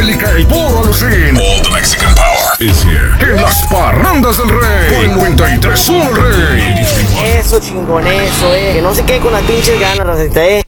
Angélica y puro Lucín. All the Mexican power is here. En las parrandas del Rey. Por el 93.1 Rey. Eso, chingón, eso, Que no se quede con las pinches ganas, racita,